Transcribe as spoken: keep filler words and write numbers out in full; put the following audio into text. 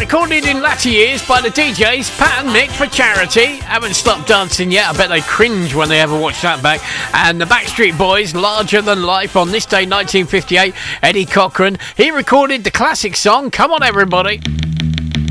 recorded in latter years by the D Js Pat and Mick for charity. Haven't stopped dancing yet. I bet they cringe when they ever watch that back. And the Backstreet Boys, Larger Than Life, on this day nineteen fifty-eight. Eddie Cochran, he recorded the classic song Come On Everybody.